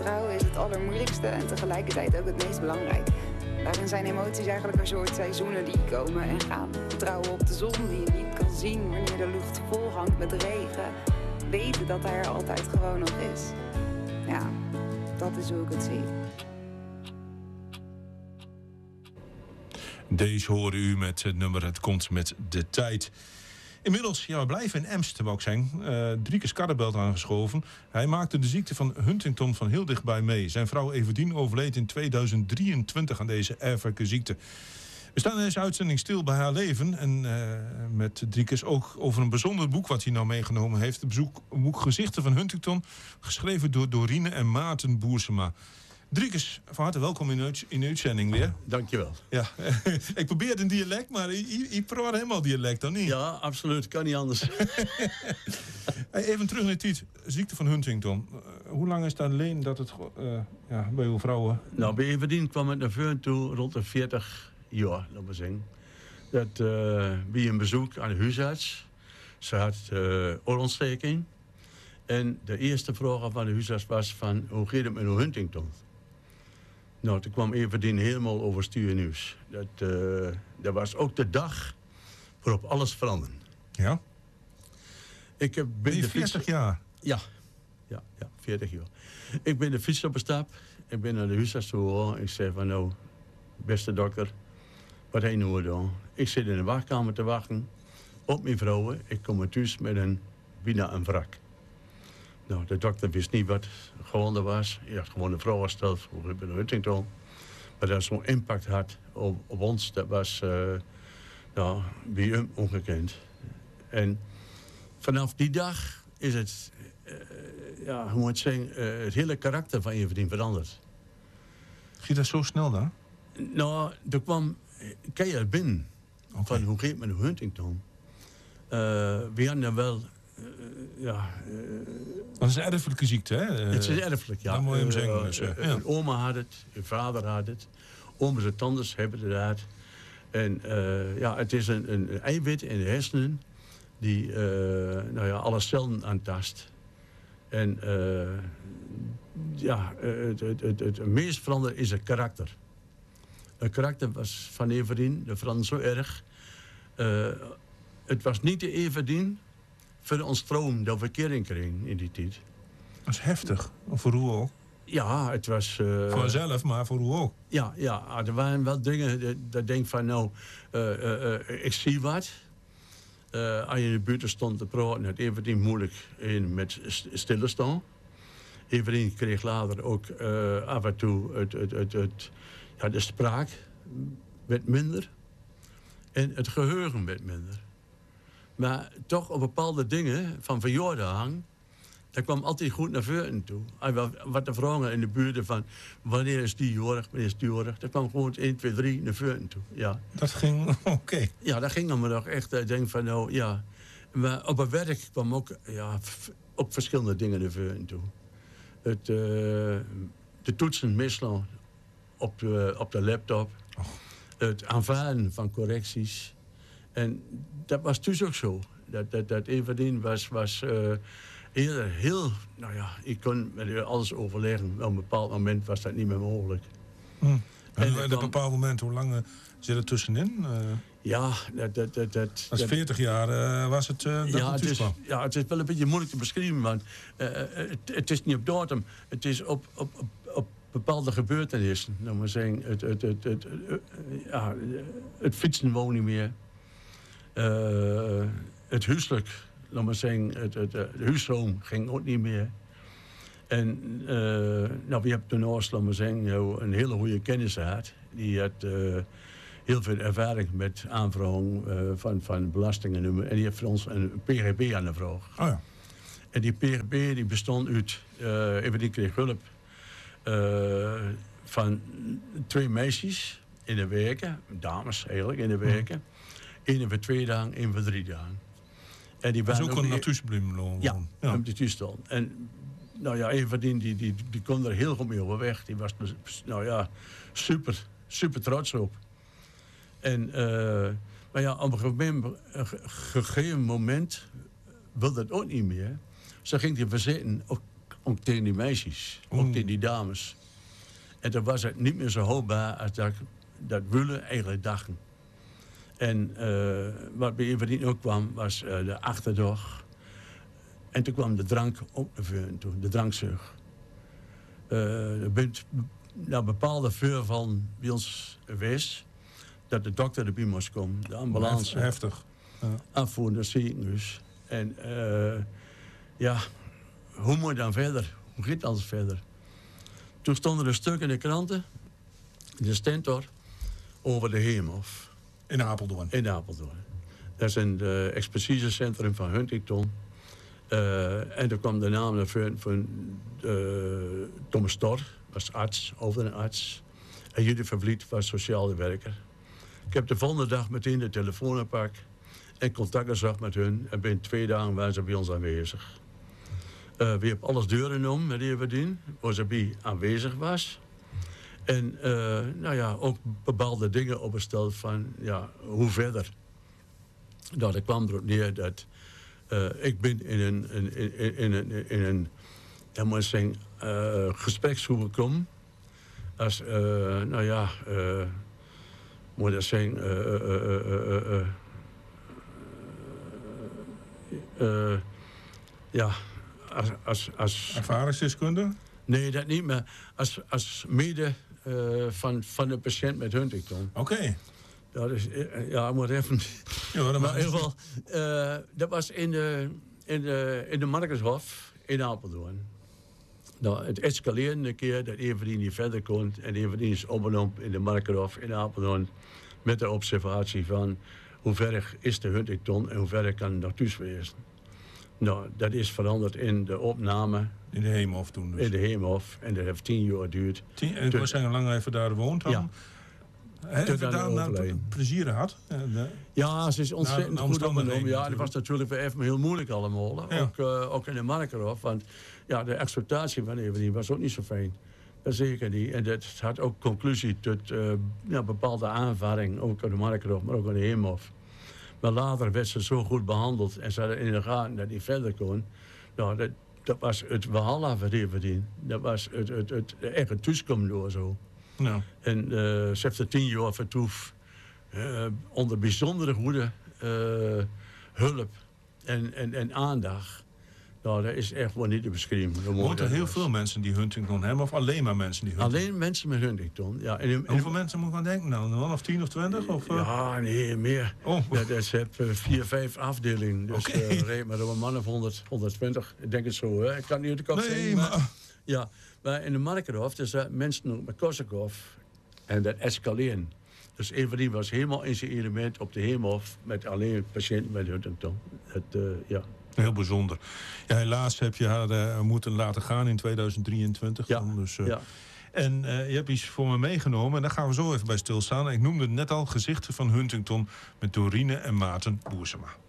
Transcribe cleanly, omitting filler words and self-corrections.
Trouwen is het allermoeilijkste en tegelijkertijd ook het meest belangrijk. Daarin zijn emoties eigenlijk een soort seizoenen die komen en gaan. Vertrouwen op de zon die je niet kan zien wanneer de lucht vol hangt met regen. Weten dat hij er altijd gewoon nog is. Ja, dat is hoe ik het zie. Deze horen u met het nummer Het komt met de tijd. Inmiddels, we blijven in Emst, wou ik zeggen. Driekes Karrebelt aangeschoven. Hij maakte de ziekte van Huntington van heel dichtbij mee. Zijn vrouw Everdien overleed in 2023 aan deze erfelijke ziekte. We staan in deze uitzending stil bij haar leven. En met Driekes ook over een bijzonder boek wat hij nou meegenomen heeft. Het boek Gezichten van Huntington. Geschreven door Dorine en Maarten Boersema. Driekes, van harte welkom in de uitzending weer. Dankjewel. Ja, ik probeer een dialect, maar je praat helemaal dialect dan niet. Ja, absoluut. Kan niet anders. Even terug naar de tijd. Ziekte van Huntington. Hoe lang is dat alleen dat het bij uw vrouwen... Nou, bij Everdien kwam het naar voren toe rond de 40 jaar, laten we zeggen. Dat bij een bezoek aan de huisarts. Ze had oorontsteking. En de eerste vraag van de huisarts was van, hoe gaat het met uw Huntington? Nou, toen kwam Everdien helemaal overstuur nieuws. Dat was ook de dag waarop alles veranderde. Ja? Ik heb ben je 40 jaar? Ja, 40 jaar. Ik ben de fiets op een stap. Ik ben naar de huisarts toe. Ik zei van, nou, beste dokter, wat hij nu doen? Ik zit in de wachtkamer te wachten op mijn vrouwen. Ik kom thuis met bijna een wrak. Nou, de dokter wist niet wat gewonnen was. Hij had gewoon de vraag gesteld hoe ik ben Huntington. Maar dat zo'n impact had op ons, dat was bij hem ongekend. En vanaf die dag is het, hoe moet ik zeggen, het hele karakter van Everdien veranderd. Ging dat zo snel dan? Nou, er kwam keihard binnen. Okay. Van hoe gaat het met de Huntington? We hadden er wel... dat is een erfelijke ziekte, hè? Het is erfelijk, ja. Dat moet je hem zeggen. Dus, oma had het, uw vader had het. Ooms en tantes hebben het gehad. En het is een eiwit in de hersenen die alle cellen aantast. En het meest veranderd is het karakter. Het karakter was van Everdien, dat veranderde zo erg. Het was niet de Everdien voor ons stroom dat we kering kregen in die tijd. Dat is heftig. Voor hoe ook? Ja, het was... voor mezelf, maar voor hoe ook? Ja, er waren wel dingen dat denk van ik zie wat. Als je in de buurt stond te praten, had Everdien moeilijk met stilstaan. Everdien kreeg later ook af en toe de spraak werd minder. En het geheugen werd minder. Maar toch op bepaalde dingen van verjaardagen, dat kwam altijd goed naar voren toe. Wat de vragen in de buurt van wanneer is die jarig, wanneer is die jarig. Dat kwam gewoon 1, 2, 3 naar voren toe. Ja. Dat ging oké. Ja, dat ging dan nog echt. Ik denk van Maar op het werk kwam ook op verschillende dingen naar voren toe. De toetsen mislaan op de laptop. Oh. Het aanvaarden van correcties. En dat was dus ook zo. Dat Everdien was heel... ik kon met alles overleggen. Op een bepaald moment was dat niet meer mogelijk. En op een bepaald moment, hoe lang zit er tussenin? Dat 40 jaar was het het is wel een beetje moeilijk te beschrijven. Want het is niet op datum. Het is op bepaalde gebeurtenissen. Nou maar zeggen, het fietsen woont niet meer. Het huiselijk, laat maar zeggen, het huisroom ging ook niet meer. En we hebben toen laat maar zeggen, een hele goede kennis gehad. Die had heel veel ervaring met aanvragen van belastingen. En die heeft voor ons een PGB aan de vraag. Oh ja. En die PGB die bestond uit, Everdien kreeg hulp van 2 meisjes in de weken, dames eigenlijk in de weken. 1 voor 2 dagen, 1 voor 3 dagen. En die waren ook een natuursbloem. Ja, op de toestel. En Everdien die kon er heel goed mee overweg. Die was super trots op. En op een gegeven moment wilde het ook niet meer. Ze ging die verzitten ook tegen die meisjes, ook tegen die dames. En toen was het niet meer zo houdbaar als dat willen eigenlijk dachten. En wat bij Everdien ook kwam, was de achterdocht. En toen kwam de drank ook naar voren toe, de drankzucht. Er bent bepaalde vuur van bij ons geweest dat de dokter erbij moest komen, de ambulance. Heftig. Afvoeren naar het ziekenhuis. En hoe moet je dan verder? Hoe gaat alles verder? Toen stond er een stuk in de kranten, in de Stentor, over de Heemhof. In Apeldoorn. In Apeldoorn. Dat is een expertisecentrum van Huntington. En toen kwam de naam naar voren van Thomas Stor, was arts, overarts. En Judith Vervliet was sociale werker. Ik heb de volgende dag meteen de telefoon gepakt en contact gezocht met hun. En binnen 2 dagen waren ze bij ons aanwezig. We hebben alles deuren om met Everdien, waar ze bij aanwezig was. En ook bepaalde dingen opgesteld van, hoe verder. Nou, dat kwam erop neer dat ik ben in een gespreksgroep gekomen. Als, moet dat zeggen, als ervaringsdeskundige? Nee, dat niet, maar als mede van de patiënt met Huntington. Oké. Dat is, ik moet even... Ja, dat maar in ieder geval, dat was in de Markershof in Apeldoorn. Nou, het escaleerde een keer dat Everdien niet verder kon. En Everdien is opgenomen in de Markershof in Apeldoorn met de observatie van hoe ver is de Huntington en hoe ver kan het nog thuis wezen. Nou, dat is veranderd in de opname. In de Heemhof toen dus. In de Heemhof. En dat heeft 10 jaar geduurd. En was hij lang even daar gewoond dan? Ja. Heeft hij daar plezier gehad? Ja, ze is ontzettend goed opgenomen. Ja, dat was natuurlijk weer even heel moeilijk allemaal. Ja. Ook in de Markerhof. Want de exploitatie van Everdien was ook niet zo fijn. Dat zeker niet. En dat had ook conclusie tot bepaalde aanvaring. Ook in de Markerhof, maar ook in de Heemhof. Maar later werd ze zo goed behandeld. En ze hadden in de gaten dat hij verder kon. Nou, dat was het Valhalla voor Everdien. Dat was het echt thuiskomen door zo. Ja. En ze heeft er 10 jaar vertoef onder bijzondere goede hulp en aandacht. Nou, dat is echt wel niet te beschrijven. Woont er heel veel mensen die Huntington hebben of alleen maar mensen die Huntington? Alleen mensen met Huntington, ja. Hoeveel mensen moet ik aan denken nou? Een man of 10 of 20? Of, Ja, nee, meer. Oh. Ze hebben 4, 5 afdelingen. Dus reed maar een man of 100, 120. Ik denk het zo, hè. Ik kan niet uit de kop zeggen. Maar... Ja, maar in de Markerhof, dus mensen ook met Korsakoff. En dat escaleren. Dus Everdien was helemaal in zijn element op de Heemhof met alleen patiënten met Huntington. Heel bijzonder. Ja, helaas heb je haar moeten laten gaan in 2023. Ja, dan, dus, ja. En je hebt iets voor me meegenomen en daar gaan we zo even bij stilstaan. Ik noemde net al gezichten van Huntington met Dorine en Maarten Boersema.